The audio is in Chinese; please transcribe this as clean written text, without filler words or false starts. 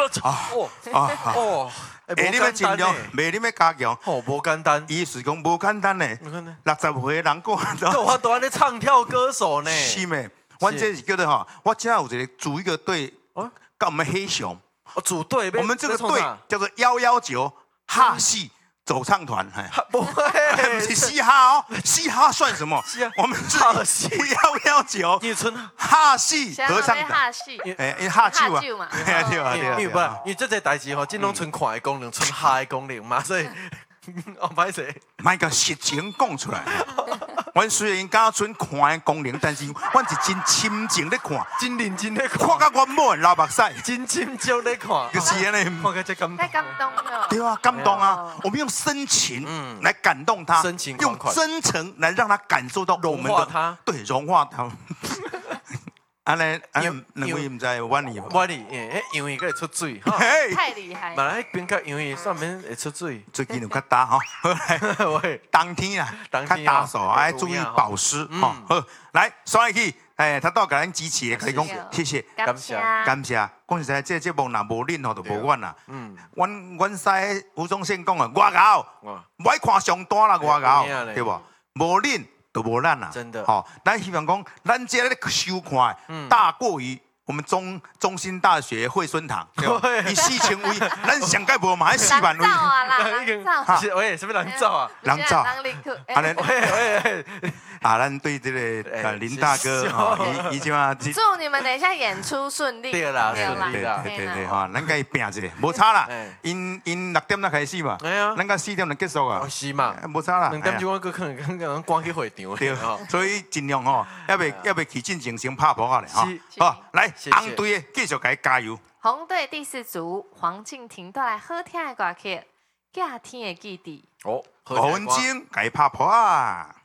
哦， 你要尽量，袂你要加强。 哦，无简单。 意思讲无简单呢，60岁人过， 有法度安尼唱跳歌手呢？ 是咩？我这是叫做哈，我今有一个组一个队，跟我们黑熊。 组队。 我们这个队叫做119哈系走唱团。 不会， 不是嘻哈哦，嘻哈算什么？我们是119。 你村哈系合唱团。 哈系， 因为哈酒嘛。对啊。 因为这个代志吼，只拢剩看的功能，剩下的功能嘛，所以哦，歹势。 莫甲实情讲出来。阮虽然敢剩看的功能，但是阮是真深情咧看， 真认真咧看， 看到阮某流目屎， 真心照咧看， 就是安尼。 看个这感动， 太感动了。 对啊，感动啊！我们用深情来感动他，用真诚来让他感受到我们的， 融化他， 对，融化他。安尼，两位唔知我哩， 我哩，杨怡个会出水， 太厉害。 嘛来边个杨怡上面会出水， 最近有较大吼，冬天啊，较大手，爱注意保湿吼。好，来刷下去，他到给咱支持的，可以讲谢谢， 感谢。 讲实在，这节目若无恁吼，就无阮啦。阮师吴宗宪讲啊，外交，唔爱看上单啦，外交，对不？无恁。都无咱啦， 真的。 好，咱希望讲，咱这个收看大过于我们中心大学惠孙堂，以4000位，咱上届无嘛，4万位。 人造啊啦，人造。 喂，什么人造啊？ 人造。 啊， 喂，咱对这个林大哥，伊即嘛。 祝你们等一下演出顺利。 对啦，顺利啦。 对，哈，咱甲伊拼一下，无差啦。因6点才开始嘛，咱甲4点就结束啊。 是嘛， 无差啦。 2点钟我可能赶去会场。 对，所以尽量吼，要袂去进前先拍搏下咧，哈。好，来。红队的继续给他加油。 红队第4组黄敬婷带来好听的歌曲《夏天的记忆》。 黄金给他拍破啊！